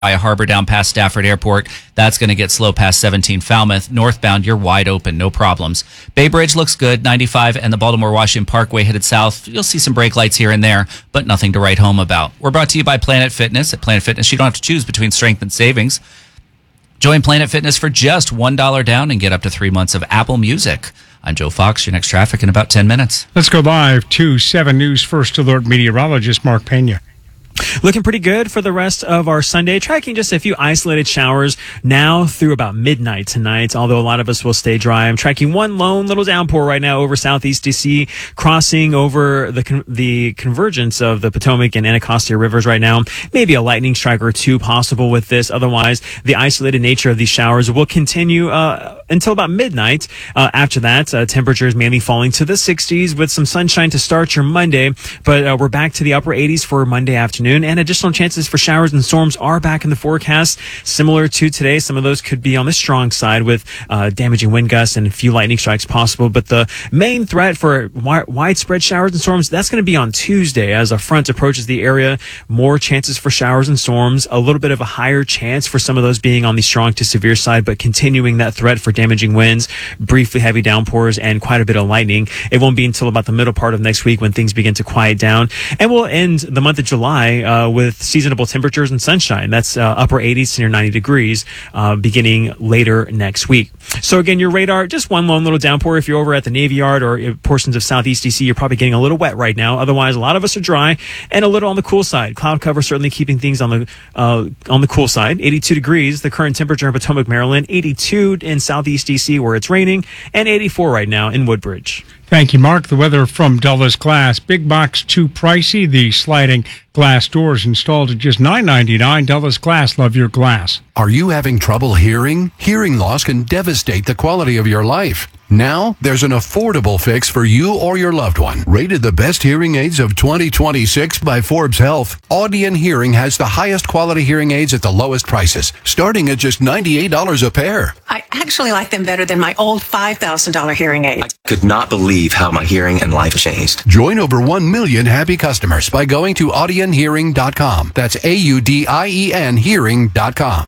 Harbor down past Stafford Airport. That's going to get slow past 17 Falmouth. Northbound, you're wide open, no problems. Bay Bridge looks good, 95, and the Baltimore-Washington Parkway headed south. You'll see some brake lights here and there, but nothing to write home about. We're brought to you by Planet Fitness. At Planet Fitness, you don't have to choose between strength and savings. Join Planet Fitness for just $1 down and get up to 3 months of Apple Music. I'm Joe Fox. Your next traffic in about 10 minutes. Let's go live to 7 News First Alert meteorologist Mark Pena. Looking pretty good for the rest of our Sunday. Tracking just a few isolated showers now through about midnight tonight, although a lot of us will stay dry. I'm tracking one lone little downpour right now over southeast DC, crossing over the convergence of the Potomac and Anacostia rivers right now. Maybe a lightning strike or two possible with this. Otherwise, the isolated nature of these showers will continue until about midnight. After that, temperatures mainly falling to the 60s with some sunshine to start your Monday. But we're back to the upper 80s for Monday afternoon. And additional chances for showers and storms are back in the forecast. Similar to today, some of those could be on the strong side with damaging wind gusts and a few lightning strikes possible. But the main threat for widespread showers and storms, that's going to be on Tuesday as a front approaches the area. More chances for showers and storms, a little bit of a higher chance for some of those being on the strong to severe side, but continuing that threat for damaging winds, briefly heavy downpours, and quite a bit of lightning. It won't be until about the middle part of next week when things begin to quiet down. And we'll end the month of July with seasonable temperatures and sunshine. That's upper 80s to near 90 degrees beginning later next week. So again, your radar, just one lone little downpour. If you're over at the Navy Yard or portions of Southeast DC, you're probably getting a little wet right now. Otherwise, a lot of us are dry and a little on the cool side. Cloud cover certainly keeping things on the cool side. 82 degrees, the current temperature in Potomac, Maryland. 82 in Southeast DC where it's raining, and 84 right now in Woodbridge. Thank you, Mark. The weather from Dulles Glass. Big box too pricey. The sliding glass doors installed at just $9.99. Dulles Glass, love your glass. Are you having trouble hearing? Hearing loss can devastate the quality of your life. Now, there's an affordable fix for you or your loved one. Rated the best hearing aids of 2026 by Forbes Health, Audion Hearing has the highest quality hearing aids at the lowest prices, starting at just $98 a pair. I actually like them better than my old $5,000 hearing aid. I could not believe how my hearing and life changed. Join over 1 million happy customers by going to audionhearing.com. That's AUDIEN hearing.com.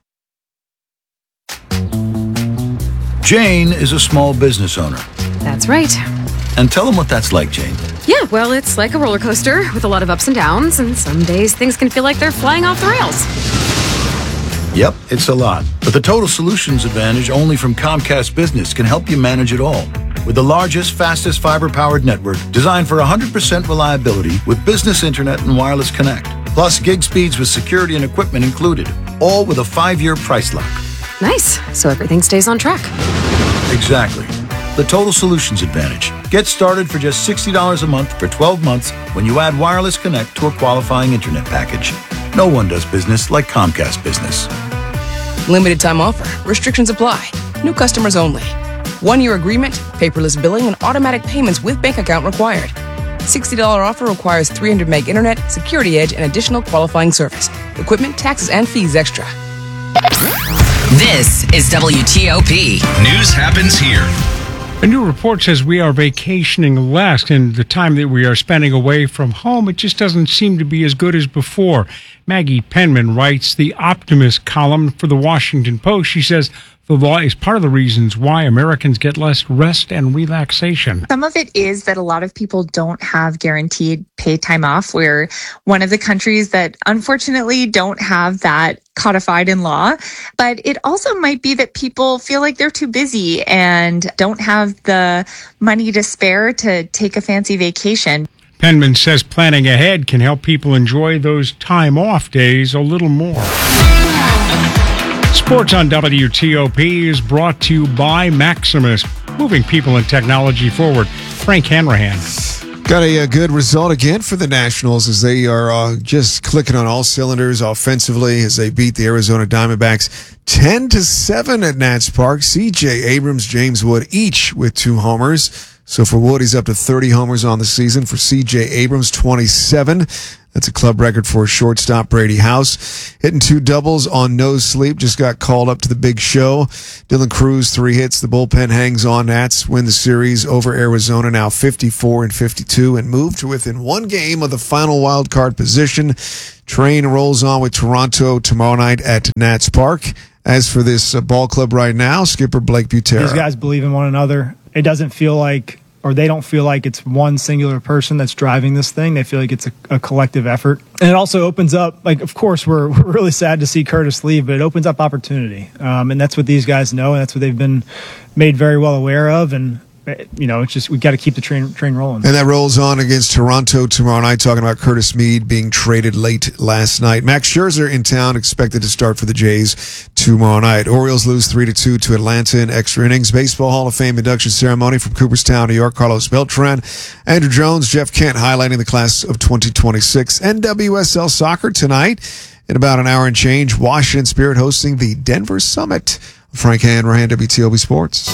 Jane is a small business owner. That's right. And tell them what that's like, Jane. Yeah, well, it's like a roller coaster with a lot of ups and downs, and some days things can feel like they're flying off the rails. Yep, it's a lot. But the Total Solutions Advantage only from Comcast Business can help you manage it all. With the largest, fastest fiber-powered network designed for 100% reliability with business internet and wireless connect. Plus gig speeds with security and equipment included. All with a 5-year price lock. Nice. So everything stays on track. Exactly. The Total Solutions Advantage. Get started for just $60 a month for 12 months when you add wireless connect to a qualifying internet package. No one does business like Comcast Business. Limited time offer. Restrictions apply. New customers only. 1-year agreement, paperless billing, and automatic payments with bank account required. $60 offer requires 300 meg internet, security edge, and additional qualifying service. Equipment, taxes, and fees extra. This is WTOP. News happens here. A new report says we are vacationing less, and the time that we are spending away from home, it just doesn't seem to be as good as before. Maggie Penman writes the Optimist column for the Washington Post. She says the law is part of the reasons why Americans get less rest and relaxation. Some of it is that a lot of people don't have guaranteed paid time off. We're one of the countries that unfortunately don't have that codified in law. But it also might be that people feel like they're too busy and don't have the money to spare to take a fancy vacation. Penman says planning ahead can help people enjoy those time off days a little more. Sports on WTOP is brought to you by Maximus, moving people and technology forward. Frank Hanrahan. Got a good result again for the Nationals as they are just clicking on all cylinders offensively as they beat the Arizona Diamondbacks 10-7 at Nats Park. C.J. Abrams, James Wood, each with 2 homers. So for Wood, he's up to 30 homers on the season. For C.J. Abrams, 27. That's a club record for shortstop Brady House. Hitting 2 doubles on no sleep. Just got called up to the big show. Dylan Cruz, 3 hits. The bullpen hangs on. Nats win the series over Arizona, now 54-52, and move to within 1 game of the final wild card position. Train rolls on with Toronto tomorrow night at Nats Park. As for this ball club right now, skipper Blake Butera. These guys believe in one another. It doesn't feel like, or they don't feel like it's one singular person that's driving this thing. They feel like it's a collective effort. And it also opens up, like, of course, we're really sad to see Curtis leave, but it opens up opportunity. And that's what these guys know, and that's what they've been made very well aware of. And, you know, it's just, we've got to keep the train rolling. And that rolls on against Toronto tomorrow night, talking about Curtis Mead being traded late last night. Max Scherzer in town, expected to start for the Jays tomorrow night. Orioles lose 3-2 to Atlanta in extra innings. Baseball Hall of Fame induction ceremony from Cooperstown, New York. Carlos Beltran, Andrew Jones, Jeff Kent highlighting the class of 2026. NWSL soccer tonight in about an hour and change. Washington Spirit hosting the Denver Summit. Frank Hanrahan, WTOP Sports.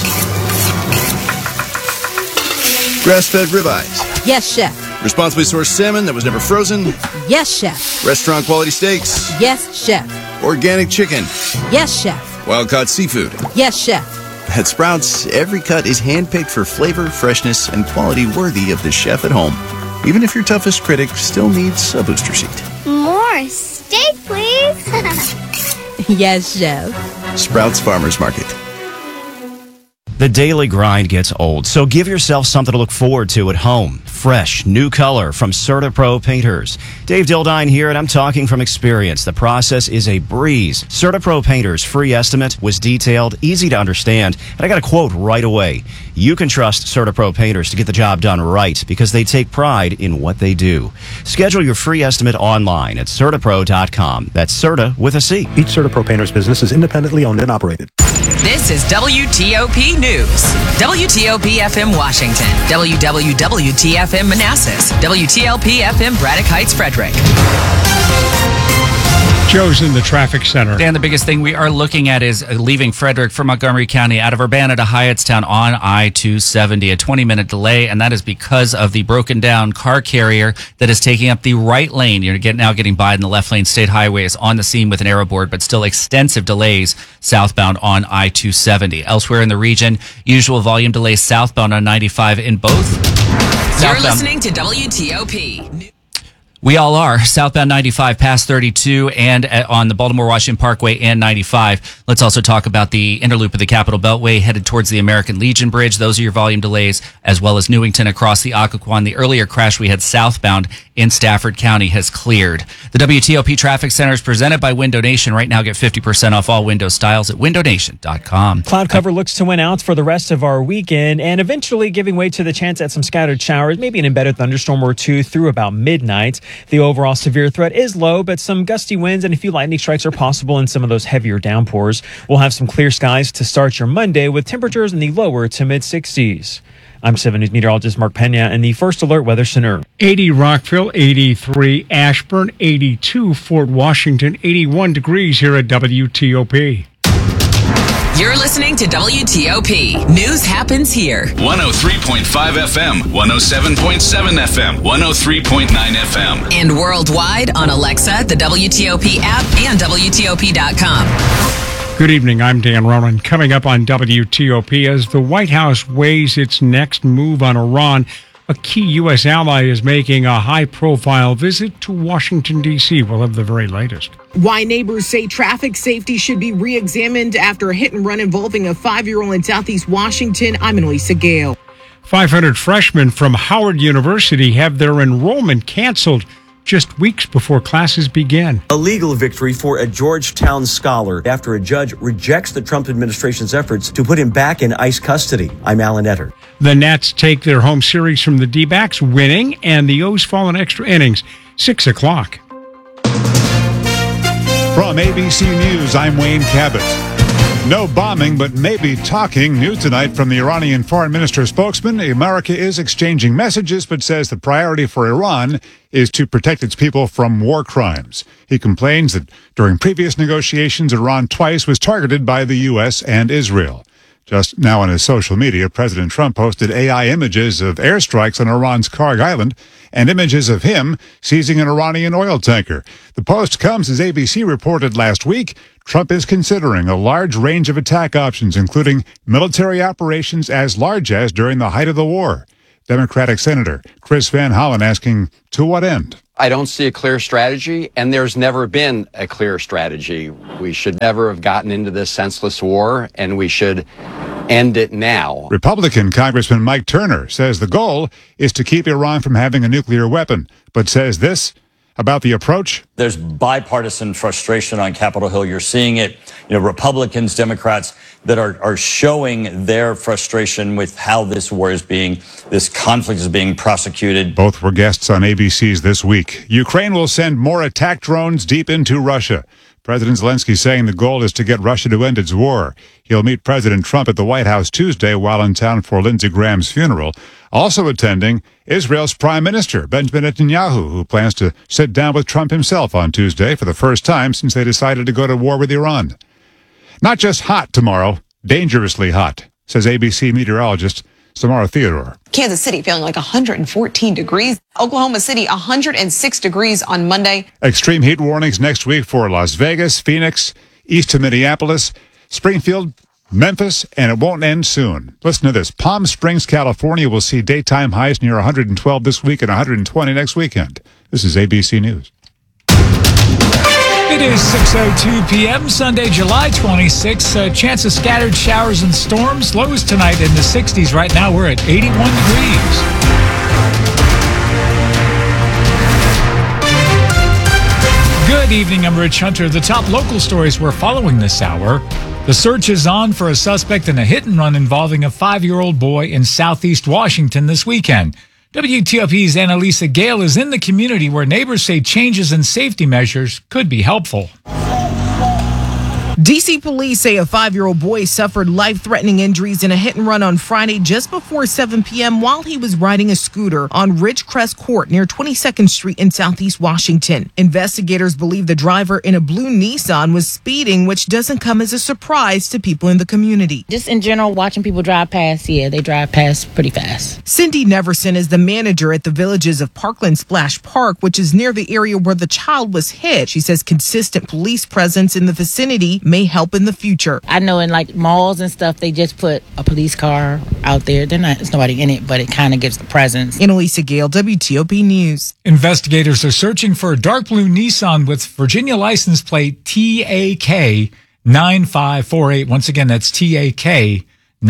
Grass-fed ribeyes. Yes, chef. Responsibly sourced salmon that was never frozen. Yes, chef. Restaurant quality steaks. Yes, chef. Organic chicken. Yes, chef. Wild-caught seafood. Yes, chef. At Sprouts, every cut is handpicked for flavor, freshness, and quality worthy of the chef at home. Even if your toughest critic still needs a booster seat. More steak, please. Yes, chef. Sprouts Farmers Market. The daily grind gets old, so give yourself something to look forward to at home. Fresh, new color from CertaPro Painters. Dave Dildine here, and I'm talking from experience. The process is a breeze. CertaPro Painters' free estimate was detailed, easy to understand, and I got a quote right away. You can trust CertaPro Painters to get the job done right because they take pride in what they do. Schedule your free estimate online at CertaPro.com. That's Certa with a C. Each CertaPro Painters business is independently owned and operated. This is WTOP News. WTOP FM Washington. WWWTFM Manassas. WTLP FM Braddock Heights Frederick. Joe's in the traffic center. Dan, the biggest thing we are looking at is leaving Frederick from Montgomery County out of Urbana to Hyattstown on I-270, a 20-minute delay, and that is because of the broken down car carrier that is taking up the right lane. You're now getting by in the left lane. State Highway is on the scene with an arrow board, but still extensive delays southbound on I-270. Elsewhere in the region, usual volume delays southbound on 95 in both. You're listening to WTOP. We all are. Southbound 95 past 32 and on the Baltimore-Washington Parkway and 95. Let's also talk about the inner loop of the Capitol Beltway headed towards the American Legion Bridge. Those are your volume delays, as well as Newington across the Occoquan. The earlier crash we had southbound in Stafford County has cleared. The WTOP Traffic Center is presented by Window Nation. Right now, get 50% off all window styles at windownation.com. Cloud cover looks to win out for the rest of our weekend and eventually giving way to the chance at some scattered showers, maybe an embedded thunderstorm or two through about midnight. The overall severe threat is low, but some gusty winds and a few lightning strikes are possible in some of those heavier downpours. We'll have some clear skies to start your Monday with temperatures in the lower to mid-60s. I'm 7 News meteorologist Mark Pena in the First Alert Weather Center. 80 Rockville, 83 Ashburn, 82 Fort Washington, 81 degrees here at WTOP. You're listening to WTOP. News happens here. 103.5 FM, 107.7 FM, 103.9 FM. And worldwide on Alexa, the WTOP app, and WTOP.com. Good evening, I'm Dan Ronan. Coming up on WTOP, as the White House weighs its next move on Iran, a key U.S. ally is making a high-profile visit to Washington, D.C. We'll have the very latest. Why neighbors say traffic safety should be re-examined after a hit-and-run involving a 5-year-old in Southeast Washington. I'm Elisa Gale. 500 freshmen from Howard University have their enrollment canceled just weeks before classes begin. A legal victory for a Georgetown scholar after a judge rejects the Trump administration's efforts to put him back in ICE custody. I'm Alan Etter. The Nats take their home series from the D-backs, winning, and the O's fall in extra innings. 6 o'clock. From ABC News, I'm Wayne Cabot. No bombing, but maybe talking. New tonight from the Iranian foreign minister spokesman. America is exchanging messages, but says the priority for Iran is to protect its people from war crimes. He complains that during previous negotiations, Iran twice was targeted by the U.S. and Israel. Just now on his social media, President Trump posted AI images of airstrikes on Iran's Karg Island and images of him seizing an Iranian oil tanker. The post comes as ABC reported last week. Trump is considering a large range of attack options, including military operations as large as during the height of the war. Democratic Senator Chris Van Hollen asking, to what end? I don't see a clear strategy, and there's never been a clear strategy. We should never have gotten into this senseless war, and we should end it now. Republican Congressman Mike Turner says the goal is to keep Iran from having a nuclear weapon, but says this about the approach. There's bipartisan frustration on Capitol Hill. You're seeing it, Republicans, Democrats that are showing their frustration with how this conflict is being prosecuted. Both were guests on ABC's This Week. Ukraine will send more attack drones deep into Russia. President Zelensky saying the goal is to get Russia to end its war. He'll meet President Trump at the White House Tuesday while in town for Lindsey Graham's funeral. Also attending, Israel's Prime Minister, Benjamin Netanyahu, who plans to sit down with Trump himself on Tuesday for the first time since they decided to go to war with Iran. Not just hot tomorrow, dangerously hot, says ABC meteorologist Samara Theodore. Kansas City feeling like 114 degrees. Oklahoma City, 106 degrees on Monday. Extreme heat warnings next week for Las Vegas, Phoenix, east to Minneapolis, Springfield, Memphis, and it won't end soon. Listen to this. Palm Springs, California will see daytime highs near 112 this week and 120 next weekend. This is ABC News. It is 6:02 p.m. Sunday, July 26th. A chance of scattered showers and storms. Lows tonight in the 60s. Right now we're at 81 degrees. Good evening, I'm Rich Hunter. The top local stories we're following this hour. The search is on for a suspect in a hit-and-run involving a 5-year-old boy in southeast Washington this weekend. WTOP's Annalisa Gale is in the community where neighbors say changes in safety measures could be helpful. D.C. police say a 5-year-old boy suffered life-threatening injuries in a hit-and-run on Friday just before 7 p.m. while he was riding a scooter on Ridgecrest Court near 22nd Street in southeast Washington. Investigators believe the driver in a blue Nissan was speeding, which doesn't come as a surprise to people in the community. Just in general, watching people drive past, they drive past pretty fast. Cindy Neverson is the manager at the Villages of Parkland Splash Park, which is near the area where the child was hit. She says consistent police presence in the vicinity may help in the future. I know in like malls and stuff, they just put a police car out there. There's nobody in it, but it kind of gives the presence. Annalisa Gale, WTOP News. Investigators are searching for a dark blue Nissan with Virginia license plate TAK 9548. Once again, that's TAK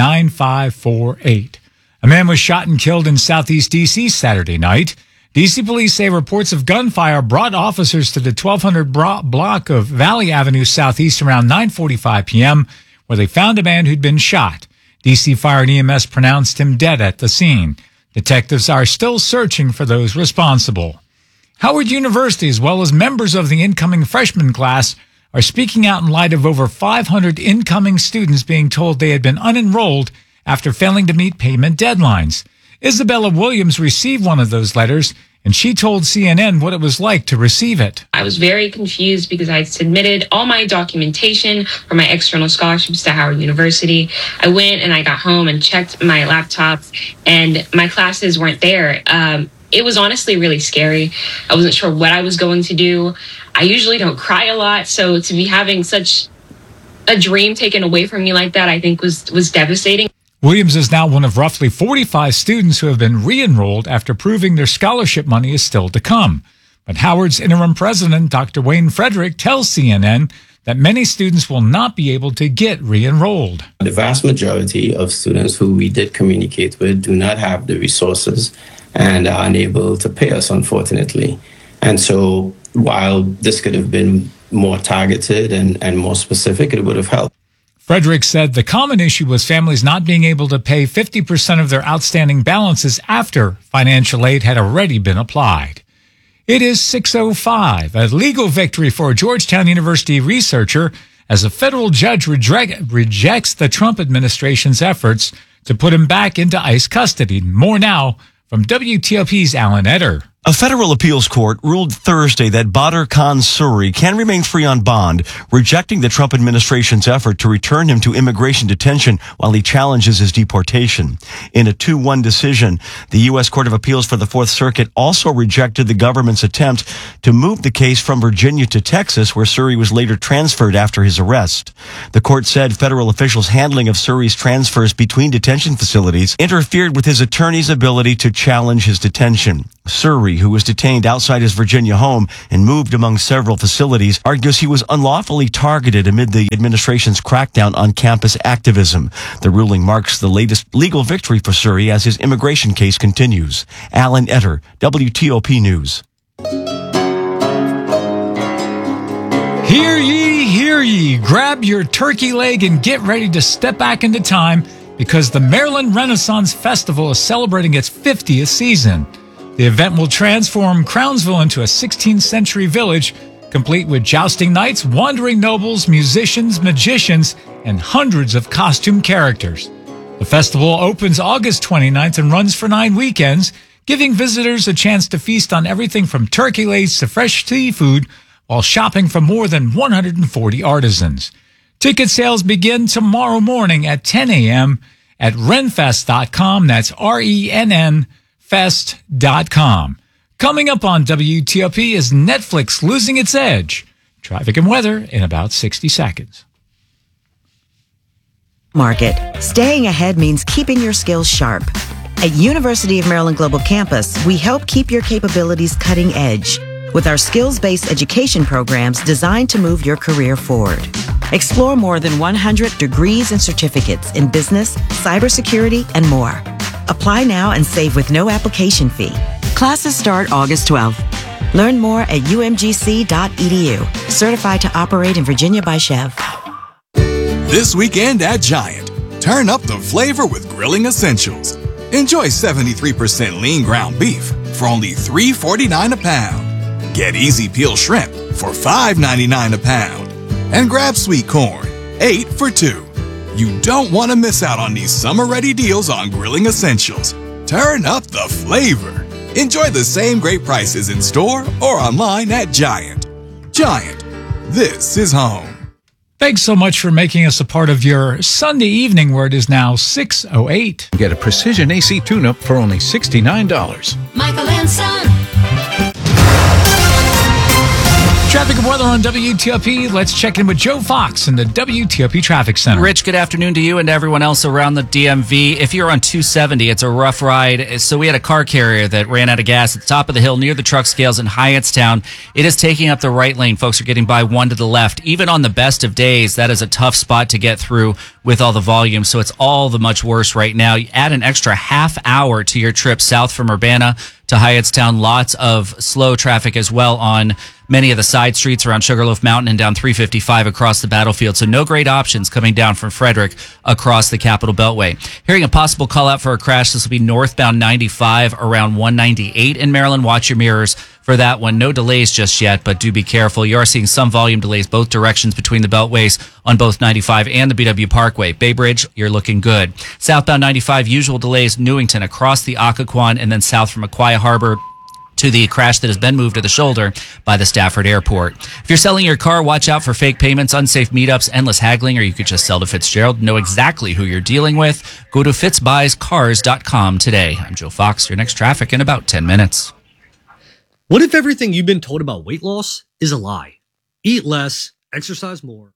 9548. A man was shot and killed in southeast D.C. Saturday night. D.C. police say reports of gunfire brought officers to the 1200 block of Valley Avenue Southeast around 9:45 p.m., where they found a man who'd been shot. D.C. Fire and EMS pronounced him dead at the scene. Detectives are still searching for those responsible. Howard University, as well as members of the incoming freshman class, are speaking out in light of over 500 incoming students being told they had been unenrolled after failing to meet payment deadlines. Isabella Williams received one of those letters, and she told CNN what it was like to receive it. I was very confused because I had submitted all my documentation for my external scholarships to Howard University. I went and I got home and checked my laptop, and my classes weren't there. It was honestly really scary. I wasn't sure what I was going to do. I usually don't cry a lot, so to be having such a dream taken away from me like that, I think was devastating. Williams is now one of roughly 45 students who have been re-enrolled after proving their scholarship money is still to come. But Howard's interim president, Dr. Wayne Frederick, tells CNN that many students will not be able to get re-enrolled. The vast majority of students who we did communicate with do not have the resources and are unable to pay us, unfortunately. And so while this could have been more targeted and more specific, it would have helped. Frederick said the common issue was families not being able to pay 50% of their outstanding balances after financial aid had already been applied. It is 6:05, a legal victory for a Georgetown University researcher as a federal judge rejects the Trump administration's efforts to put him back into ICE custody. More now from WTOP's Alan Etter. A federal appeals court ruled Thursday that Badr Khan Suri can remain free on bond, rejecting the Trump administration's effort to return him to immigration detention while he challenges his deportation. In a 2-1 decision, the U.S. Court of Appeals for the Fourth Circuit also rejected the government's attempt to move the case from Virginia to Texas, where Suri was later transferred after his arrest. The court said federal officials' handling of Suri's transfers between detention facilities interfered with his attorney's ability to challenge his detention. Suri, who was detained outside his Virginia home and moved among several facilities, argues he was unlawfully targeted amid the administration's crackdown on campus activism. The ruling marks the latest legal victory for Suri as his immigration case continues. Alan Etter, WTOP News. Hear ye, hear ye. Grab your turkey leg and get ready to step back into time because the Maryland Renaissance Festival is celebrating its 50th season. The event will transform Crownsville into a 16th century village, complete with jousting knights, wandering nobles, musicians, magicians, and hundreds of costume characters. The festival opens August 29th and runs for 9 weekends, giving visitors a chance to feast on everything from turkey legs to fresh seafood while shopping from more than 140 artisans. Ticket sales begin tomorrow morning at 10 a.m. at renfest.com. That's RENN. Fest.com. Coming up on WTOP is Netflix losing its edge. Traffic and weather in about 60 seconds. Market. Staying ahead means keeping your skills sharp. At University of Maryland Global Campus, we help keep your capabilities cutting edge with our skills-based education programs designed to move your career forward. Explore more than 100 degrees and certificates in business, cybersecurity, and more. Apply now and save with no application fee. Classes start August 12th. Learn more at umgc.edu. Certified to operate in Virginia by Chev. This weekend at Giant, turn up the flavor with grilling essentials. Enjoy 73% lean ground beef for only $3.49 a pound. Get easy peel shrimp for $5.99 a pound. And grab sweet corn, 8 for $2. You don't want to miss out on these summer-ready deals on grilling essentials. Turn up the flavor. Enjoy the same great prices in store or online at Giant. Giant, this is home. Thanks so much for making us a part of your Sunday evening where it is now 6:08. Get a precision AC tune-up for only $69. Michael and Son. Traffic and weather on WTOP. Let's check in with Joe Fox in the WTOP Traffic Center. Rich, good afternoon to you and to everyone else around the DMV. If you're on 270, it's a rough ride. So we had a car carrier that ran out of gas at the top of the hill near the truck scales in Hyattstown. It is taking up the right lane. Folks are getting by one to the left. Even on the best of days, that is a tough spot to get through with all the volume. So it's all the much worse right now. You add an extra half hour to your trip south from Urbana to Hyattstown. Lots of slow traffic as well on many of the side streets around Sugarloaf Mountain and down 355 across the battlefield. So no great options coming down from Frederick across the Capitol Beltway. Hearing a possible call out for a crash. This will be northbound 95 around 198 in Maryland. Watch your mirrors for that one. No delays just yet, but do be careful. You are seeing some volume delays both directions between the beltways on both 95 and the BW Parkway. Bay Bridge, you're looking good. Southbound 95, usual delays Newington across the Occoquan and then south from Aquia Harbor to the crash that has been moved to the shoulder by the Stafford Airport. If you're selling your car, watch out for fake payments, unsafe meetups, endless haggling, or you could just sell to Fitzgerald. Know exactly who you're dealing with. Go to fitzbuyscars.com today. I'm Joe Fox. Your next traffic in about 10 minutes. What if everything you've been told about weight loss is a lie? Eat less, exercise more.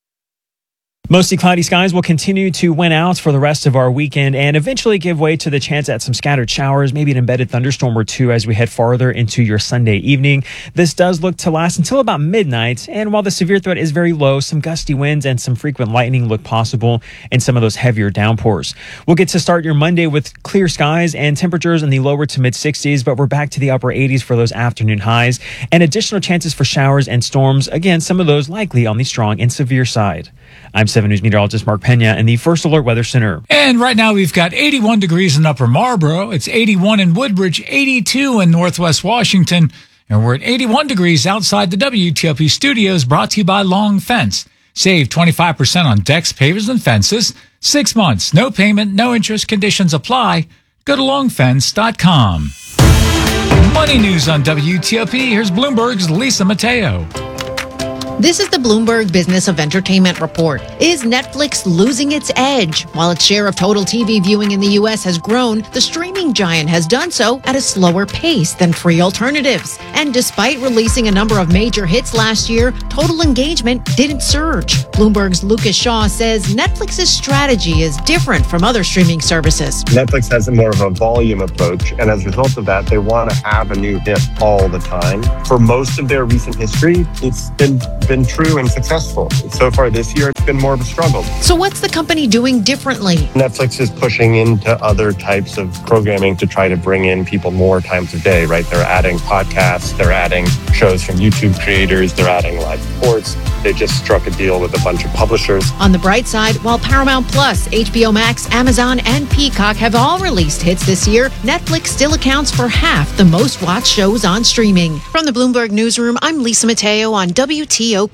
Mostly cloudy skies will continue to win out for the rest of our weekend and eventually give way to the chance at some scattered showers, maybe an embedded thunderstorm or two as we head farther into your Sunday evening. This does look to last until about midnight, and while the severe threat is very low, some gusty winds and some frequent lightning look possible in some of those heavier downpours. We'll get to start your Monday with clear skies and temperatures in the lower to mid 60s, but we're back to the upper 80s for those afternoon highs and additional chances for showers and storms. Again, some of those likely on the strong and severe side. I'm 7 News meteorologist Mark Pena in the First Alert Weather Center. And right now we've got 81 degrees in Upper Marlboro. It's 81 in Woodbridge, 82 in Northwest Washington. And we're at 81 degrees outside the WTOP studios, brought to you by Long Fence. Save 25% on decks, pavers, and fences. 6 months, no payment, no interest, conditions apply. Go to longfence.com. Money news on WTOP. Here's Bloomberg's Lisa Mateo. This is the Bloomberg Business of Entertainment report. Is Netflix losing its edge? While its share of total TV viewing in the U.S. has grown, the streaming giant has done so at a slower pace than free alternatives. And despite releasing a number of major hits last year, total engagement didn't surge. Bloomberg's Lucas Shaw says Netflix's strategy is different from other streaming services. Netflix has more of a volume approach, and as a result of that, they want to have a new hit all the time. For most of their recent history, it's been true and successful. So far this year, it's been more of a struggle. So what's the company doing differently? Netflix is pushing into other types of programming to try to bring in people more times a day, right? They're adding podcasts, they're adding shows from YouTube creators, they're adding live sports. They just struck a deal with a bunch of publishers. On the bright side, while Paramount Plus, HBO Max, Amazon, and Peacock have all released hits this year, Netflix still accounts for half the most watched shows on streaming. From the Bloomberg Newsroom, I'm Lisa Mateo on WTOP.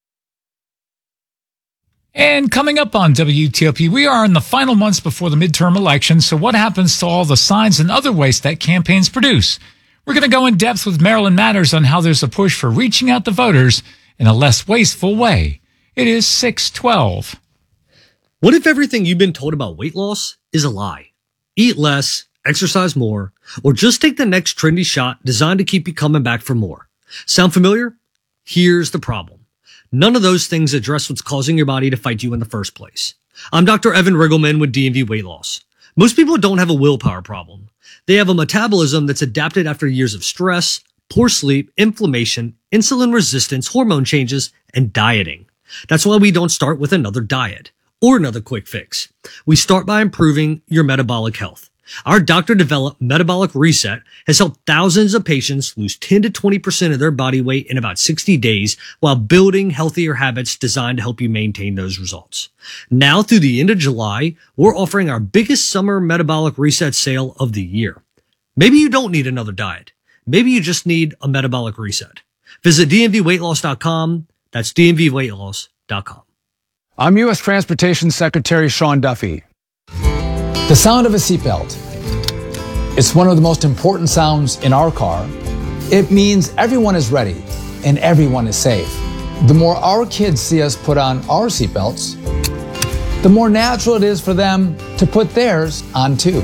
And coming up on WTOP, we are in the final months before the midterm elections. So what happens to all the signs and other waste that campaigns produce? We're going to go in depth with Maryland Matters on how there's a push for reaching out to voters in a less wasteful way. It is 6:12. What if everything you've been told about weight loss is a lie? Eat less, exercise more, or just take the next trendy shot designed to keep you coming back for more. Sound familiar? Here's the problem. None of those things address what's causing your body to fight you in the first place. I'm Dr. Evan Riggleman with DMV Weight Loss. Most people don't have a willpower problem. They have a metabolism that's adapted after years of stress, poor sleep, inflammation, insulin resistance, hormone changes, and dieting. That's why we don't start with another diet or another quick fix. We start by improving your metabolic health. Our doctor-developed Metabolic Reset has helped thousands of patients lose 10 to 20% of their body weight in about 60 days while building healthier habits designed to help you maintain those results. Now through the end of July, we're offering our biggest summer Metabolic Reset sale of the year. Maybe you don't need another diet. Maybe you just need a metabolic reset. Visit dmvweightloss.com. That's dmvweightloss.com. I'm U.S. Transportation Secretary Sean Duffy. The sound of a seatbelt. It's one of the most important sounds in our car. It means everyone is ready and everyone is safe. The more our kids see us put on our seatbelts, the more natural it is for them to put theirs on too.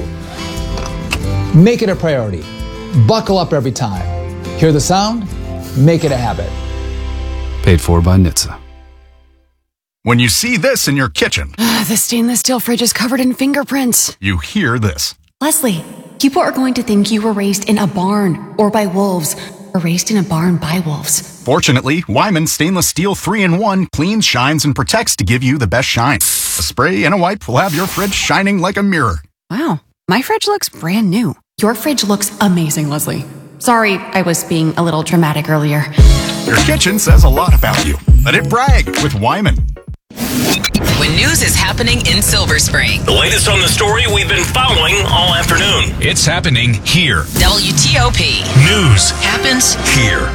Make it a priority. Buckle up every time. Hear the sound? Make it a habit. Paid for by NHTSA. When you see this in your kitchen, the stainless steel fridge is covered in fingerprints. You hear this. Leslie, people are going to think you were raised in a barn or by wolves or raised in a barn by wolves. Fortunately, Wyman Stainless Steel 3-in-1 cleans, shines, and protects to give you the best shine. A spray and a wipe will have your fridge shining like a mirror. Wow, my fridge looks brand new. Your fridge looks amazing, Leslie. Sorry, I was being a little dramatic earlier. Your kitchen says a lot about you. Let it brag with Wyman. When news is happening in Silver Spring. The latest on the story we've been following all afternoon. It's happening here. WTOP. News happens here.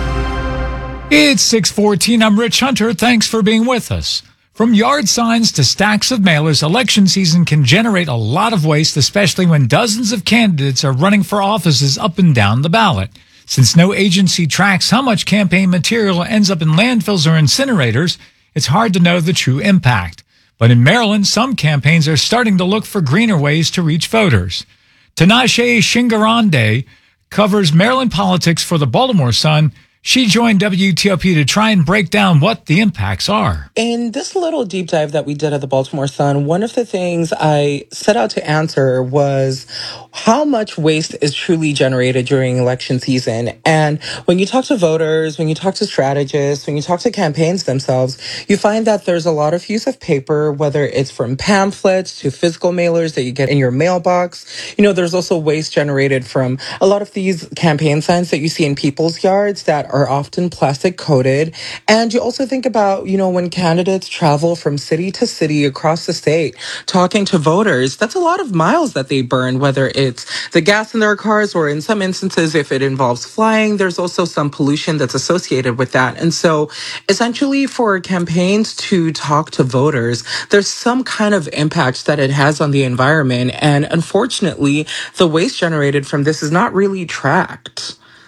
It's 6:14. I'm Rich Hunter. Thanks for being with us. From yard signs to stacks of mailers, election season can generate a lot of waste, especially when dozens of candidates are running for offices up and down the ballot. Since no agency tracks how much campaign material ends up in landfills or incinerators, it's hard to know the true impact. But in Maryland, some campaigns are starting to look for greener ways to reach voters. Tinashe Shingarande covers Maryland politics for the Baltimore Sun. She joined WTOP to try and break down what the impacts are. In this little deep dive that we did at the Baltimore Sun, one of the things I set out to answer was how much waste is truly generated during election season. And when you talk to voters, when you talk to strategists, when you talk to campaigns themselves, you find that there's a lot of use of paper, whether it's from pamphlets to physical mailers that you get in your mailbox. You know, there's also waste generated from a lot of these campaign signs that you see in people's yards that are often plastic coated. And you also think about, you know, when candidates travel from city to city across the state, talking to voters, that's a lot of miles that they burn, whether it's the gas in their cars or in some instances, if it involves flying, there's also some pollution that's associated with that. And so essentially for campaigns to talk to voters, there's some kind of impact that it has on the environment. And unfortunately, the waste generated from this is not really tracked.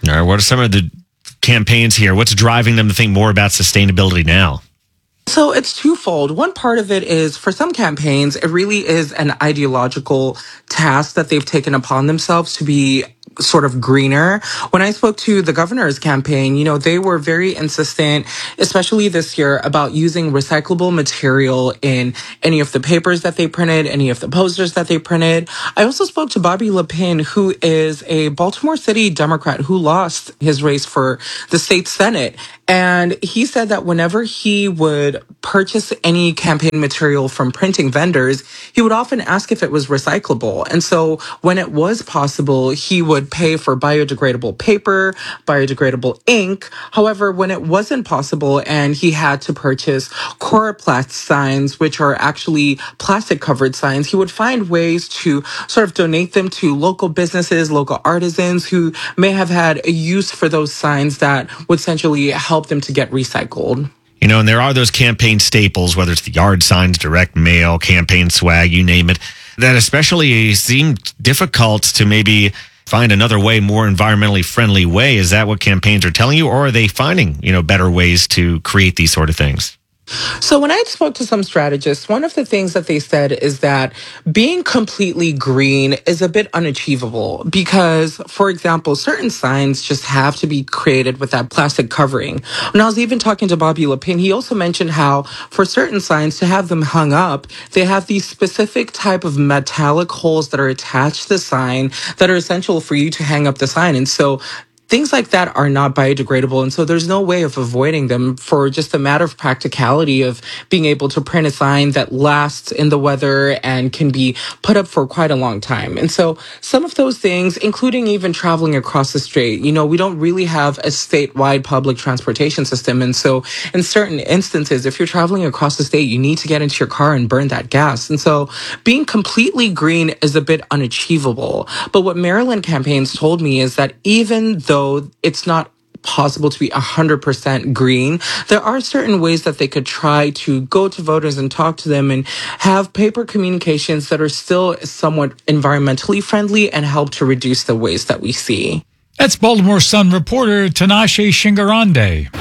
All right, what are some of the campaigns here? What's driving them to think more about sustainability now? So it's twofold. One part of it is for some campaigns, it really is an ideological task that they've taken upon themselves to be sort of greener. When I spoke to the governor's campaign, you know, they were very insistent, especially this year, about using recyclable material in any of the papers that they printed, any of the posters that they printed. I also spoke to Bobby Lepine, who is a Baltimore City Democrat who lost his race for the state Senate. And he said that whenever he would purchase any campaign material from printing vendors, he would often ask if it was recyclable. And so when it was possible, he would pay for biodegradable paper, biodegradable ink. However, when it wasn't possible and he had to purchase Coroplast signs, which are actually plastic covered signs, he would find ways to sort of donate them to local businesses, local artisans who may have had a use for those signs that would essentially help them to get recycled. You know, and there are those campaign staples, whether it's the yard signs, direct mail, campaign swag, you name it, that especially seem difficult to maybe find another way, more environmentally friendly way. Is that what campaigns are telling you, or are they finding, you know, better ways to create these sort of things? So when I spoke to some strategists, one of the things that they said is that being completely green is a bit unachievable because, for example, certain signs just have to be created with that plastic covering. When I was even talking to Bobby Lepine, he also mentioned how for certain signs to have them hung up, they have these specific type of metallic holes that are attached to the sign that are essential for you to hang up the sign. And so things like that are not biodegradable, and so there's no way of avoiding them for just a matter of practicality of being able to print a sign that lasts in the weather and can be put up for quite a long time. And so some of those things, including even traveling across the state, you know, we don't really have a statewide public transportation system. And so in certain instances, if you're traveling across the state, you need to get into your car and burn that gas. And so being completely green is a bit unachievable. But what Maryland campaigns told me is that even though it's not possible to be 100% green, there are certain ways that they could try to go to voters and talk to them and have paper communications that are still somewhat environmentally friendly and help to reduce the waste that we see. That's Baltimore Sun reporter Tinashe Shingarande.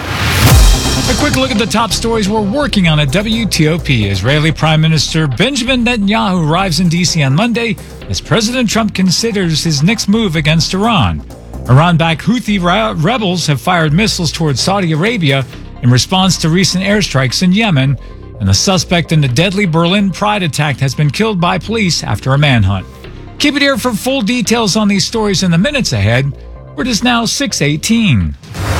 A quick look at the top stories we're working on at WTOP. Israeli Prime Minister Benjamin Netanyahu arrives in D.C. on Monday as President Trump considers his next move against Iran. Iran-backed Houthi rebels have fired missiles towards Saudi Arabia in response to recent airstrikes in Yemen, and the suspect in the deadly Berlin Pride attack has been killed by police after a manhunt. Keep it here for full details on these stories in the minutes ahead. It is now 6:18.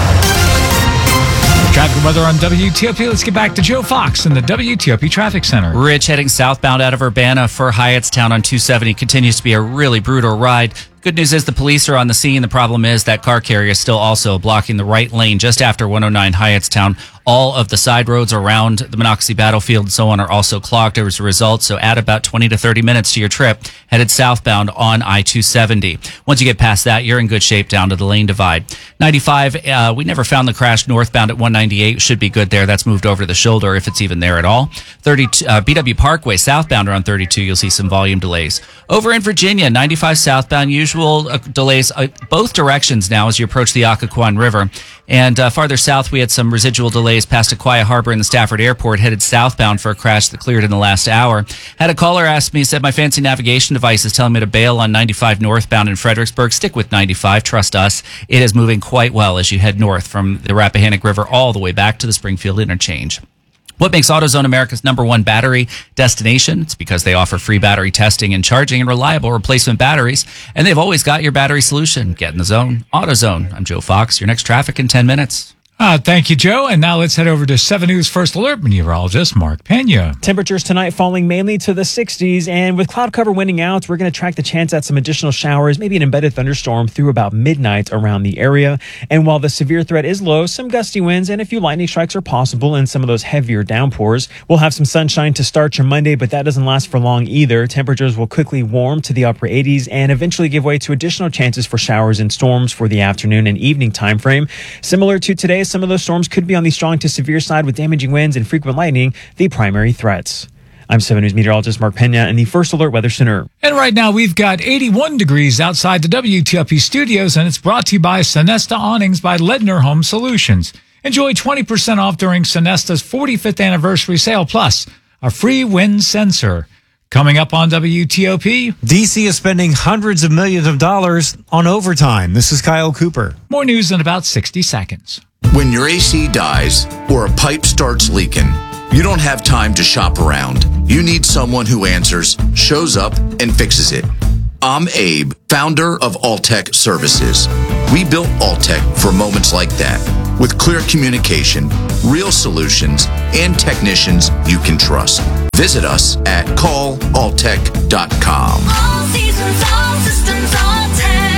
Traffic weather on WTOP. Let's get back to Joe Fox in the WTOP Traffic Center. Rich heading southbound out of Urbana for Hyattstown on 270 continues to be a really brutal ride. Good news is the police are on the scene. The problem is that car carrier is still also blocking the right lane just after 109 Hyattstown. All of the side roads around the Monocacy Battlefield and so on are also clogged as a result. So add about 20 to 30 minutes to your trip headed southbound on I-270. Once you get past that, you're in good shape down to the lane divide. 95, we never found the crash northbound at 198. Should be good there. That's moved over to the shoulder if it's even there at all. 32, BW Parkway southbound around 32. You'll see some volume delays. Over in Virginia, 95 southbound, usual delays both directions now as you approach the Occoquan River. And farther south, we had some residual delays past Aquia Harbor and the Stafford Airport, headed southbound for a crash that cleared in the last hour. Had a caller ask me, said, my fancy navigation device is telling me to bail on 95 northbound in Fredericksburg. Stick with 95. Trust us. It is moving quite well as you head north from the Rappahannock River all the way back to the Springfield Interchange. What makes AutoZone America's #1 battery destination? It's because they offer free battery testing and charging and reliable replacement batteries. And they've always got your battery solution. Get in the zone. AutoZone. I'm Joe Fox. Your next traffic in 10 minutes. Thank you, Joe. And now let's head over to 7 News First Alert meteorologist Mark Pena. Temperatures tonight falling mainly to the 60s, and with cloud cover winning out, we're going to track the chance at some additional showers, maybe an embedded thunderstorm through about midnight around the area. And while the severe threat is low, some gusty winds and a few lightning strikes are possible in some of those heavier downpours. We'll have some sunshine to start your Monday, but that doesn't last for long either. Temperatures will quickly warm to the upper 80s and eventually give way to additional chances for showers and storms for the afternoon and evening time frame. Similar to today, some of those storms could be on the strong to severe side with damaging winds and frequent lightning, the primary threats. I'm 7 News meteorologist Mark Pena in the First Alert Weather Center. And right now we've got 81 degrees outside the WTOP studios, and it's brought to you by Sonesta Awnings by Ledner Home Solutions. Enjoy 20% off during Sonesta's 45th anniversary sale, plus a free wind sensor. Coming up on WTOP, DC is spending hundreds of millions of dollars on overtime. This is Kyle Cooper. More news in about 60 seconds. When your AC dies or a pipe starts leaking, you don't have time to shop around. You need someone who answers, shows up, and fixes it. I'm Abe, founder of Alltech Services. We built Alltech for moments like that, with clear communication, real solutions, and technicians you can trust. Visit us at callalltech.com. All seasons, all systems, Alltech.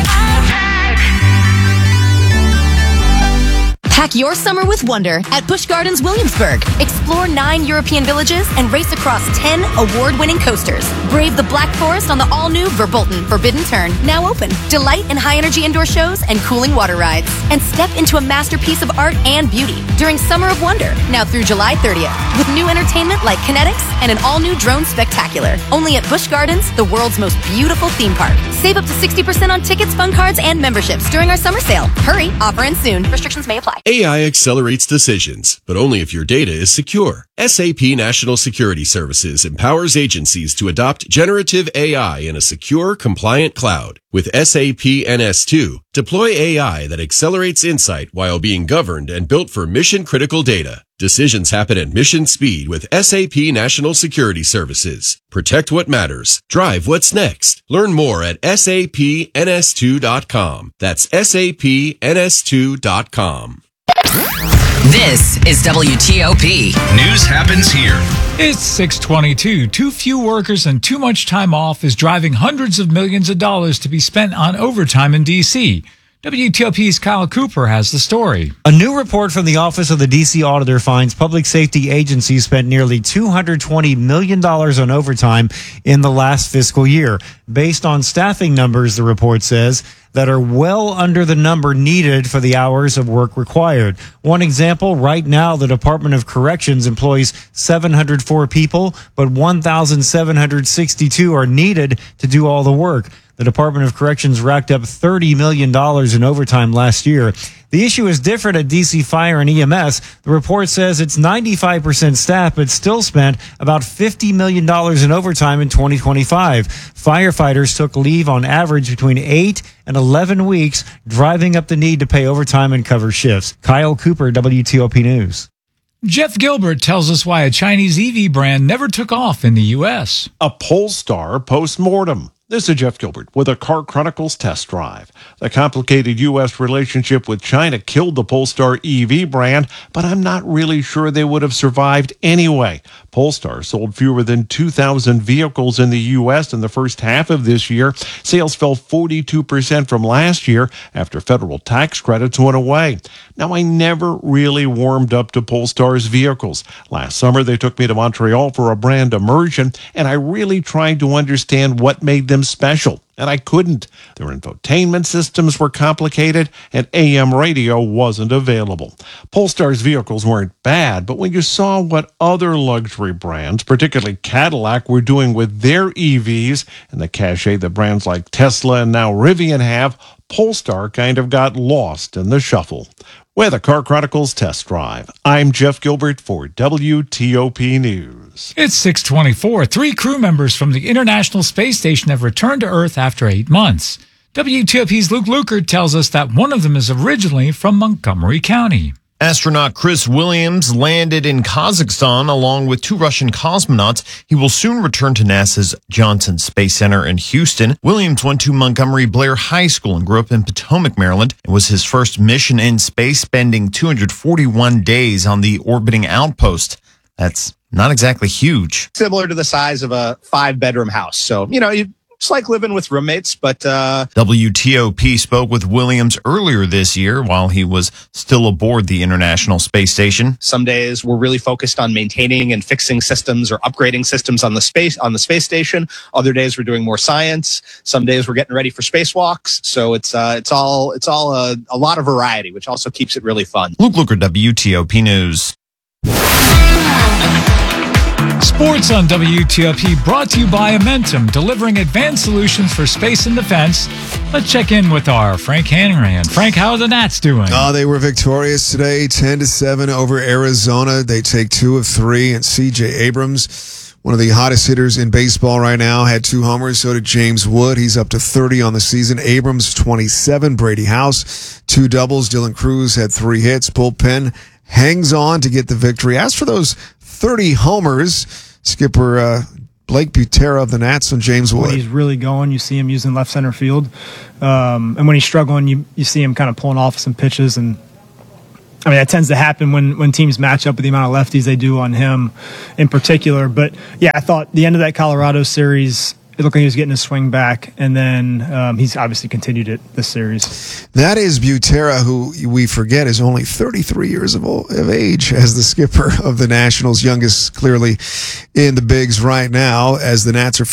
Pack your summer with wonder at Busch Gardens Williamsburg. Explore 9 European villages and race across 10 award-winning coasters. Brave the Black Forest on the all-new Verbolten Forbidden Turn, now open. Delight in high-energy indoor shows and cooling water rides. And step into a masterpiece of art and beauty during Summer of Wonder, now through July 30th. With new entertainment like Kinetics and an all-new drone spectacular. Only at Busch Gardens, the world's most beautiful theme park. Save up to 60% on tickets, fun cards, and memberships during our summer sale. Hurry, offer ends soon. Restrictions may apply. AI accelerates decisions, but only if your data is secure. SAP National Security Services empowers agencies to adopt generative AI in a secure, compliant cloud. With SAP NS2, deploy AI that accelerates insight while being governed and built for mission-critical data. Decisions happen at mission speed with SAP National Security Services. Protect what matters. Drive what's next. Learn more at sapns2.com. That's sapns2.com. This is WTOP. News happens here. It's 6:22. Too few workers and too much time off is driving hundreds of millions of dollars to be spent on overtime in D.C. WTOP's Kyle Cooper has the story. A new report from the Office of the D.C. Auditor finds public safety agencies spent nearly $220 million on overtime in the last fiscal year. Based on staffing numbers, the report says, that are well under the number needed for the hours of work required. One example, right now, the Department of Corrections employs 704 people, but 1,762 are needed to do all the work. The Department of Corrections racked up $30 million in overtime last year. The issue is different at DC Fire and EMS. The report says it's 95% staff, but still spent about $50 million in overtime in 2025. Firefighters took leave on average between 8 and 11 weeks, driving up the need to pay overtime and cover shifts. Kyle Cooper, WTOP News. Jeff Gilbert tells us why a Chinese EV brand never took off in the U.S. A Polestar postmortem. This is Jeff Gilbert with a Car Chronicles test drive. The complicated U.S. relationship with China killed the Polestar EV brand, but I'm not really sure they would have survived anyway. Polestar sold fewer than 2,000 vehicles in the U.S. in the first half of this year. Sales fell 42% from last year after federal tax credits went away. Now, I never really warmed up to Polestar's vehicles. Last summer, they took me to Montreal for a brand immersion, and I really tried to understand what made them special, and I couldn't. Their infotainment systems were complicated, and AM radio wasn't available. Polestar's vehicles weren't bad, but when you saw what other luxury brands, particularly Cadillac, were doing with their EVs and the cachet that brands like Tesla and now Rivian have, Polestar kind of got lost in the shuffle. With a Car Chronicles test drive, I'm Jeff Gilbert for WTOP News. It's 6:24. 3 crew members from the International Space Station have returned to Earth after 8 months. WTOP's Luke Lukert tells us that one of them is originally from Montgomery County. Astronaut Chris Williams landed in Kazakhstan along with 2 Russian cosmonauts. He will soon return to NASA's Johnson Space Center in Houston. Williams went to Montgomery Blair High School and grew up in Potomac, Maryland. It was his first mission in space, spending 241 days on the orbiting outpost. That's not exactly huge. Similar to the size of a 5-bedroom house. So, it's like living with roommates, but... WTOP spoke with Williams earlier this year while he was still aboard the International Space Station. Some days we're really focused on maintaining and fixing systems or upgrading systems on the space station. Other days we're doing more science. Some days we're getting ready for spacewalks. So it's all a lot of variety, which also keeps it really fun. Luke Looker, WTOP News. Sports on WTOP brought to you by Amentum, delivering advanced solutions for space and defense. Let's check in with our Frank Hanrahan. Frank, how are the Nats doing? They were victorious today, 10-7 over Arizona. They take 2 of 3, and C.J. Abrams, one of the hottest hitters in baseball right now, had 2 homers. So did James Wood. He's up to 30 on the season. Abrams, 27. Brady House, 2 doubles. Dylan Cruz had 3 hits. Bullpen hangs on to get the victory. As for those 30 homers, skipper Blake Butera of the Nats and James Wood. When he's really going, you see him using left center field. And when he's struggling, you see him kind of pulling off some pitches. And I mean, that tends to happen when teams match up with the amount of lefties they do on him in particular. But yeah, I thought the end of that Colorado series, it looked like he was getting his swing back, and then he's obviously continued it this series. That is Butera, who we forget is only 33 years of age as the skipper of the Nationals, youngest clearly in the bigs right now, as the Nats are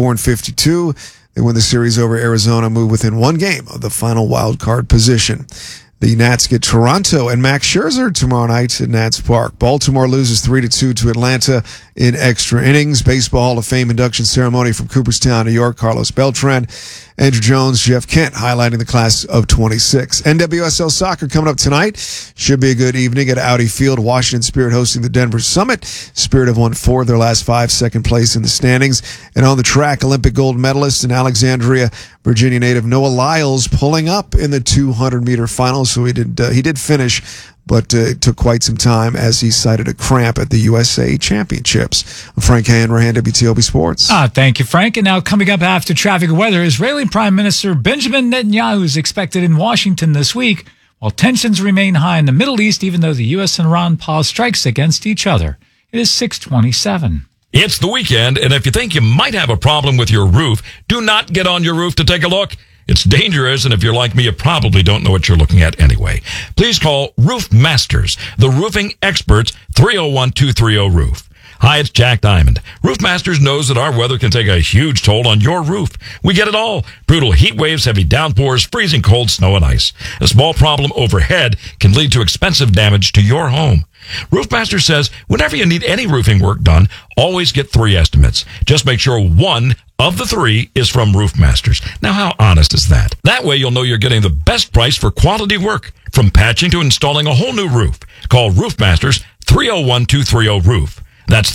54-52. They win the series over Arizona, move within 1 game of the final wild card position. The Nats get Toronto and Max Scherzer tomorrow night at Nats Park. Baltimore loses 3-2 to Atlanta in extra innings. Baseball Hall of Fame induction ceremony from Cooperstown, New York. Carlos Beltran, Andrew Jones, Jeff Kent highlighting the class of 26. NWSL soccer coming up tonight. Should be a good evening at Audi Field. Washington Spirit hosting the Denver Summit. Spirit have won 4 of their last 5, second place in the standings. And on the track, Olympic gold medalist in Alexandria, Virginia native Noah Lyles pulling up in the 200-meter finals. So he did finish, but it took quite some time as he cited a cramp at the USA Championships. I'm Frank Hanrahan, WTOP Sports. Thank you, Frank. And now coming up after traffic and weather, Israeli Prime Minister Benjamin Netanyahu is expected in Washington this week, while tensions remain high in the Middle East, even though the U.S. and Iran pause strikes against each other. It is 6:27. It's the weekend, and if you think you might have a problem with your roof, do not get on your roof to take a look. It's dangerous, and if you're like me, you probably don't know what you're looking at anyway. Please call Roof Masters, the roofing experts, 301-230-ROOF. Hi, it's Jack Diamond. Roof Masters knows that our weather can take a huge toll on your roof. We get it all. Brutal heat waves, heavy downpours, freezing cold snow and ice. A small problem overhead can lead to expensive damage to your home. Roof Masters says whenever you need any roofing work done, always get 3 estimates. Just make sure 1 of the 3 is from Roof Masters. Now, how honest is that? That way you'll know you're getting the best price for quality work, from patching to installing a whole new roof. Call Roof Masters, 301-230-ROOF. That's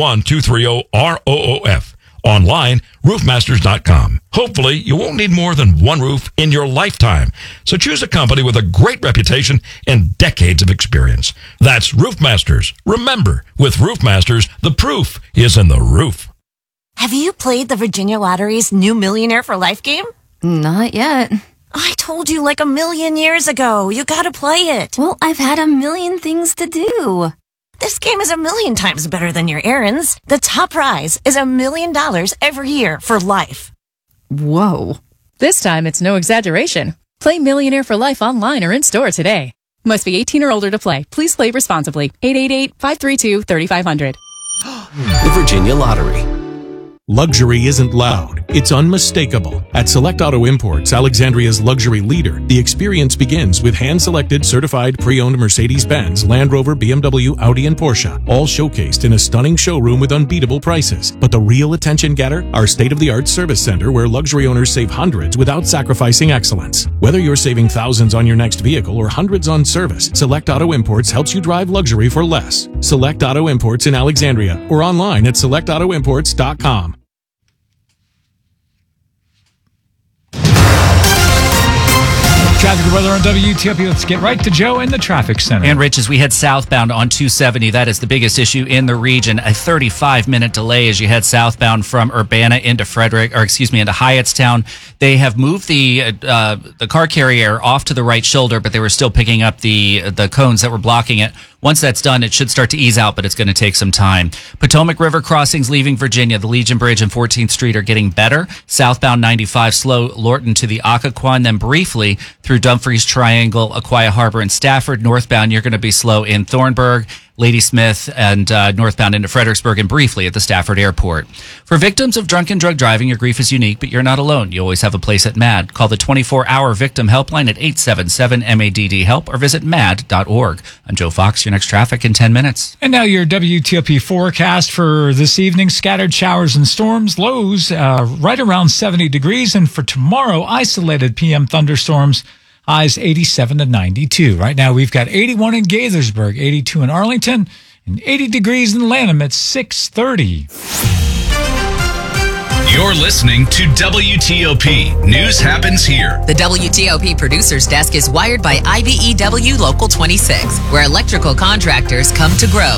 301-230-ROOF. Online, roofmasters.com. Hopefully, you won't need more than 1 roof in your lifetime. So choose a company with a great reputation and decades of experience. That's Roof Masters. Remember, with Roof Masters, the proof is in the roof. Have you played the Virginia Lottery's new Millionaire for Life game? Not yet. I told you like 1,000,000 years ago. You gotta play it. Well, I've had 1,000,000 things to do. This game is 1,000,000 times better than your errands. The top prize is $1 million every year for life. Whoa. This time, it's no exaggeration. Play Millionaire for Life online or in store today. Must be 18 or older to play. Please play responsibly. 888-532-3500. The Virginia Lottery. Luxury isn't loud, it's unmistakable. At Select Auto Imports, Alexandria's luxury leader, the experience begins with hand-selected, certified, pre-owned Mercedes-Benz, Land Rover, BMW, Audi, and Porsche, all showcased in a stunning showroom with unbeatable prices. But the real attention getter? Our state-of-the-art service center where luxury owners save hundreds without sacrificing excellence. Whether you're saving thousands on your next vehicle or hundreds on service, Select Auto Imports helps you drive luxury for less. Select Auto Imports in Alexandria or online at selectautoimports.com. Traffic and weather on WTOP. Let's get right to Joe in the traffic center. And Rich, as we head southbound on 270, that is the biggest issue in the region. A 35-minute delay as you head southbound from Urbana into into Hyattstown. They have moved the car carrier off to the right shoulder, but they were still picking up the cones that were blocking it. Once that's done, it should start to ease out, but it's going to take some time. Potomac River crossings leaving Virginia, the Legion Bridge and 14th Street are getting better. Southbound 95 slow Lorton to the Occoquan, then briefly through Dumfries Triangle, Aquia Harbor, and Stafford. Northbound, you're going to be slow in Thornburg. Ladysmith and northbound into Fredericksburg, and briefly at the Stafford Airport. For victims of drunk and drug driving, your grief is unique, but you're not alone. You always have a place at MADD. Call the 24-hour victim helpline at 877-MADD-HELP or visit MADD.org. I'm Joe Fox. Your next traffic in 10 minutes. And now your WTOP forecast for this evening. Scattered showers and storms. Lows right around 70 degrees. And for tomorrow, isolated PM thunderstorms. Highs 87 to 92. Right now, we've got 81 in Gaithersburg, 82 in Arlington, and 80 degrees in Lanham at 6:30. You're listening to WTOP. News happens here. The WTOP Producers Desk is wired by IBEW Local 26, where electrical contractors come to grow.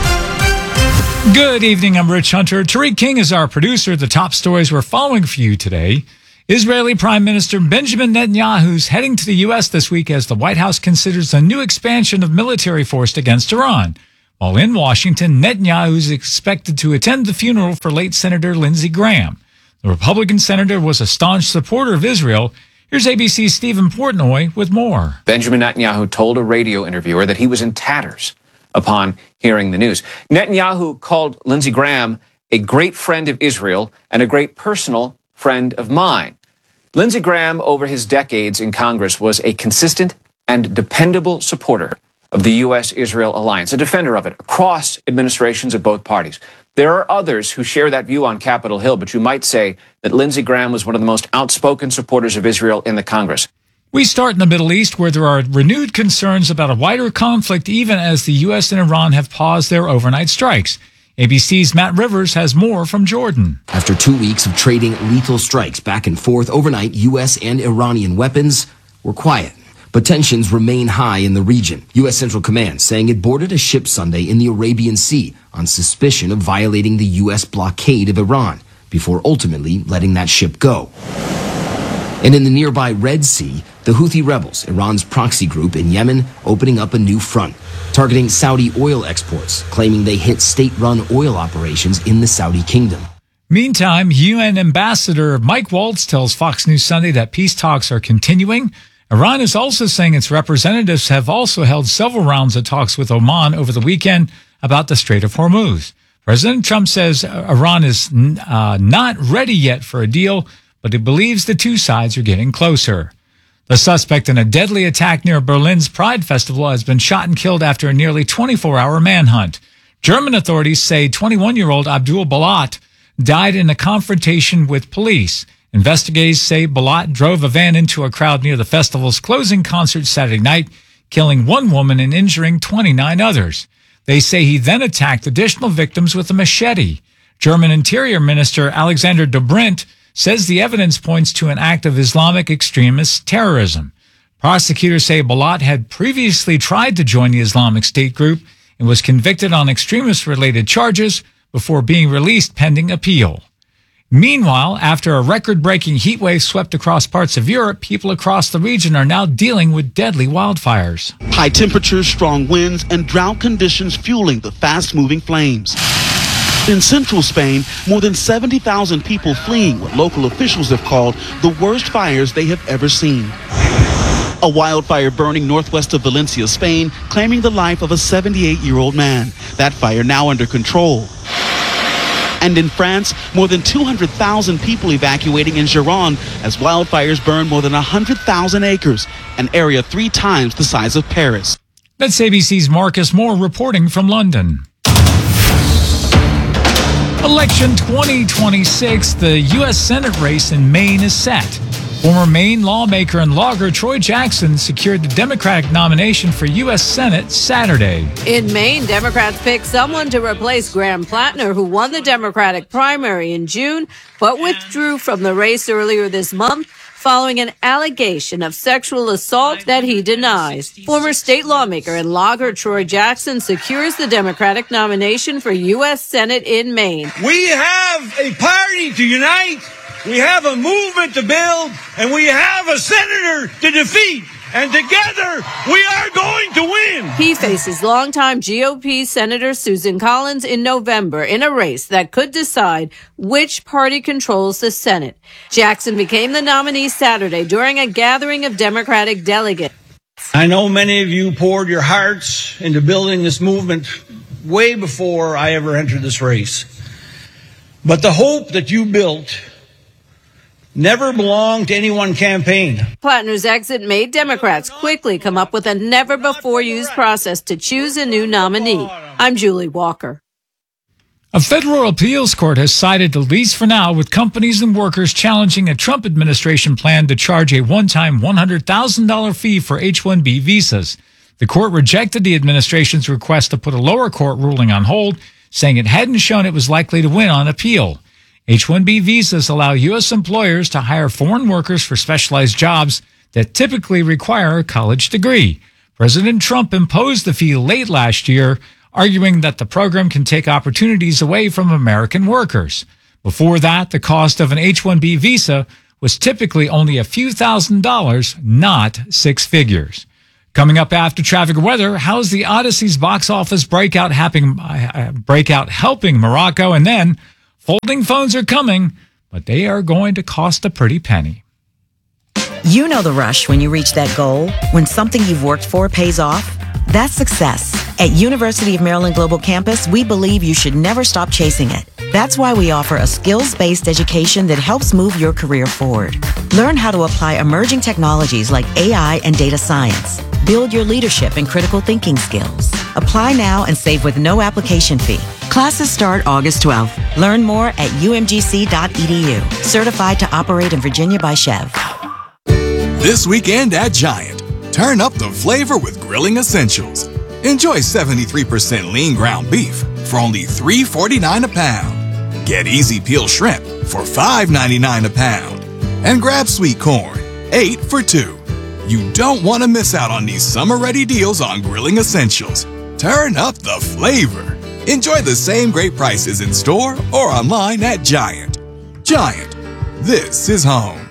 Good evening, I'm Rich Hunter. Tariq King is our producer. The top stories we're following for you today. Israeli Prime Minister Benjamin Netanyahu is heading to the U.S. this week as the White House considers a new expansion of military force against Iran. While in Washington, Netanyahu is expected to attend the funeral for late Senator Lindsey Graham. The Republican senator was a staunch supporter of Israel. Here's ABC's Stephen Portnoy with more. Benjamin Netanyahu told a radio interviewer that he was in tatters upon hearing the news. Netanyahu called Lindsey Graham a great friend of Israel and a great personal friend of mine. Lindsey Graham, over his decades in Congress, was a consistent and dependable supporter of the U.S.-Israel alliance, a defender of it across administrations of both parties. There are others who share that view on Capitol Hill, but you might say that Lindsey Graham was one of the most outspoken supporters of Israel in the Congress. We start in the Middle East, where there are renewed concerns about a wider conflict, even as the U.S. and Iran have paused their overnight strikes. ABC's Matt Rivers has more from Jordan. After 2 weeks of trading lethal strikes back and forth overnight, U.S. and Iranian weapons were quiet. But tensions remain high in the region. U.S. Central Command saying it boarded a ship Sunday in the Arabian Sea on suspicion of violating the U.S. blockade of Iran before ultimately letting that ship go. And in the nearby Red Sea, the Houthi rebels, Iran's proxy group in Yemen, opening up a new front, targeting Saudi oil exports, claiming they hit state-run oil operations in the Saudi kingdom. Meantime, UN Ambassador Mike Waltz tells Fox News Sunday that peace talks are continuing. Iran is also saying its representatives have also held several rounds of talks with Oman over the weekend about the Strait of Hormuz. President Trump says Iran is not ready yet for a deal, but he believes the two sides are getting closer. The suspect in a deadly attack near Berlin's Pride Festival has been shot and killed after a nearly 24-hour manhunt. German authorities say 21-year-old Abdul Balat died in a confrontation with police. Investigators say Balat drove a van into a crowd near the festival's closing concert Saturday night, killing one woman and injuring 29 others. They say he then attacked additional victims with a machete. German Interior Minister Alexander Dobrindt says the evidence points to an act of Islamic extremist terrorism. Prosecutors say Balat had previously tried to join the Islamic State group and was convicted on extremist-related charges before being released pending appeal. Meanwhile, after a record-breaking heat wave swept across parts of Europe, people across the region are now dealing with deadly wildfires. High temperatures, strong winds, and drought conditions fueling the fast-moving flames. In central Spain, more than 70,000 people fleeing what local officials have called the worst fires they have ever seen. A wildfire burning northwest of Valencia, Spain, claiming the life of a 78-year-old man. That fire now under control. And in France, more than 200,000 people evacuating in Gironde as wildfires burn more than 100,000 acres, an area 3 times the size of Paris. That's ABC's Marcus Moore reporting from London. Election 2026, the U.S. Senate race in Maine is set. Former Maine lawmaker and logger Troy Jackson secured the Democratic nomination for U.S. Senate Saturday. In Maine, Democrats picked someone to replace Graham Plattner, who won the Democratic primary in June, but withdrew from the race earlier this month following an allegation of sexual assault that he denies. Former state lawmaker and logger Troy Jackson secures the Democratic nomination for U.S. Senate in Maine. We have a party to unite, we have a movement to build, and we have a senator to defeat. And together, we are going to win. He faces longtime GOP Senator Susan Collins in November in a race that could decide which party controls the Senate. Jackson became the nominee Saturday during a gathering of Democratic delegates. I know many of you poured your hearts into building this movement way before I ever entered this race. But the hope that you built never belonged to any one campaign. Plattner's exit made Democrats quickly come up with a never-before-used process to choose a new nominee. I'm Julie Walker. A federal appeals court has sided, at least for now, with companies and workers challenging a Trump administration plan to charge a one-time $100,000 fee for H-1B visas. The court rejected the administration's request to put a lower court ruling on hold, saying it hadn't shown it was likely to win on appeal. H-1B visas allow U.S. employers to hire foreign workers for specialized jobs that typically require a college degree. President Trump imposed the fee late last year, arguing that the program can take opportunities away from American workers. Before that, the cost of an H-1B visa was typically only a few $1,000s, not six figures. Coming up after traffic weather, how's the Odyssey's box office breakout helping Morocco? And then, folding phones are coming, but they are going to cost a pretty penny. You know the rush when you reach that goal, when something you've worked for pays off. That's success. At University of Maryland Global Campus, we believe you should never stop chasing it. That's why we offer a skills-based education that helps move your career forward. Learn how to apply emerging technologies like AI and data science. Build your leadership and critical thinking skills. Apply now and save with no application fee. Classes start August 12th. Learn more at umgc.edu. Certified to operate in Virginia by Chev. This weekend at Giant, turn up the flavor with Grilling Essentials. Enjoy 73% lean ground beef for only $3.49 a pound. Get easy peel shrimp for $5.99 a pound. And grab sweet corn, 8 for $2. You don't want to miss out on these summer-ready deals on Grilling Essentials. Turn up the flavor. Enjoy the same great prices in store or online at Giant. Giant, this is home.